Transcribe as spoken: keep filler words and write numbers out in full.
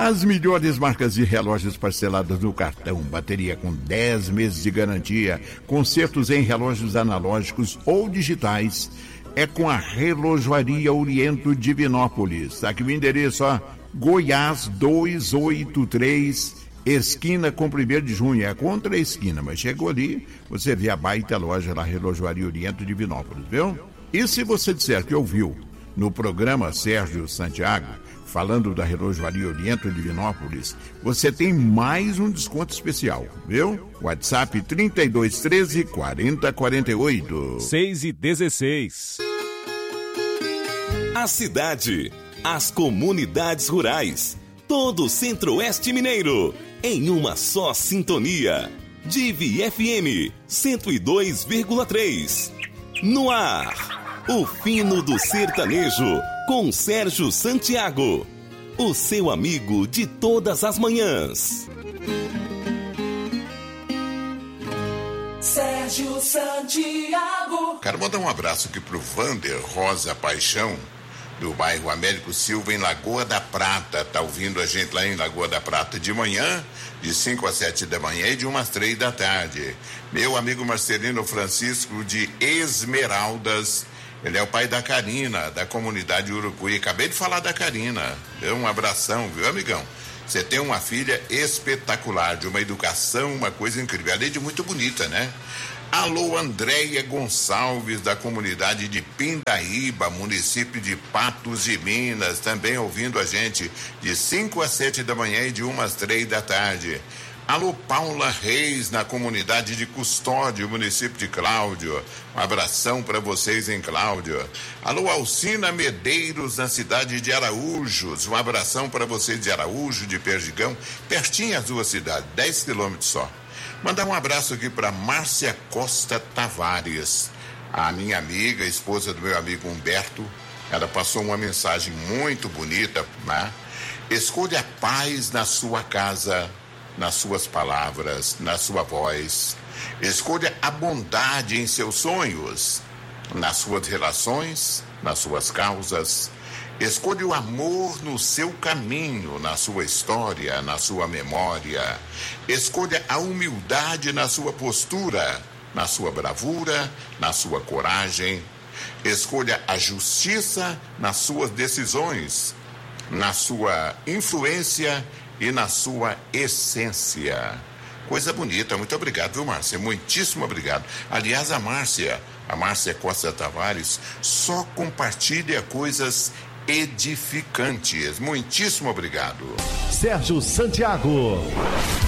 As melhores marcas de relógios parceladas no cartão, bateria com dez meses de garantia, consertos em relógios analógicos ou digitais, é com a Relojoaria Oriento Divinópolis. Tá aqui o endereço, ó, Goiás duzentos e oitenta e três, esquina com primeiro de junho, é contra a esquina, mas chegou ali, você vê a baita loja lá, Relojoaria Oriento Divinópolis, viu? E se você disser que ouviu no programa Sérgio Santiago, falando da Relojoaria Oriento Divinópolis, você tem mais um desconto especial, viu? WhatsApp trinta e dois, treze, quarenta, quarenta e oito. seis e dezesseis. A cidade, as comunidades rurais, todo o Centro-Oeste Mineiro, em uma só sintonia. Divi F M cento e dois vírgula três. No ar, o fino do sertanejo, com Sérgio Santiago, o seu amigo de todas as manhãs. Sérgio Santiago. Quero mandar um abraço aqui pro Vander Rosa Paixão, do bairro Américo Silva, em Lagoa da Prata. Tá ouvindo a gente lá em Lagoa da Prata de manhã, de cinco às sete da manhã e de uma às três da tarde. Meu amigo Marcelino Francisco de Esmeraldas, ele é o pai da Karina, da comunidade Urucuí. Acabei de falar da Karina. Deu um abração, viu, amigão? Você tem uma filha espetacular, de uma educação, uma coisa incrível. Além de muito bonita, né? Alô, Andréia Gonçalves, da comunidade de Pindaíba, município de Patos de Minas, também ouvindo a gente de cinco às sete da manhã e de uma às três da tarde. Alô, Paula Reis, na comunidade de Custódio, município de Cláudio. Um abração para vocês em Cláudio. Alô, Alcina Medeiros, na cidade de Araújos. Um abração para vocês de Araújo, de Perdigão. Pertinho as duas cidades, dez quilômetros só. Mandar um abraço aqui para Márcia Costa Tavares, a minha amiga, esposa do meu amigo Humberto. Ela passou uma mensagem muito bonita, né? Escolha a paz na sua casa, nas suas palavras, na sua voz. Escolha a bondade em seus sonhos, nas suas relações, nas suas causas. Escolha o amor no seu caminho, na sua história, na sua memória. Escolha a humildade na sua postura, na sua bravura, na sua coragem. Escolha a justiça nas suas decisões, na sua influência e na sua essência. Coisa bonita, muito obrigado, viu, Márcia? Muitíssimo obrigado. Aliás, a Márcia, a Márcia Costa Tavares, só compartilha coisas edificantes. Muitíssimo obrigado. Sérgio Santiago.